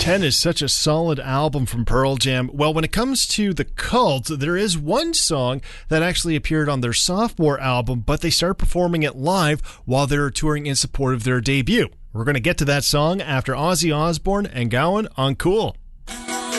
10 is such a solid album from Pearl Jam. Well, when it comes to The Cult, there is one song that actually appeared on their sophomore album, but they started performing it live while they were touring in support of their debut. We're going to get to that song after Ozzy Osbourne and Gowan on Cool.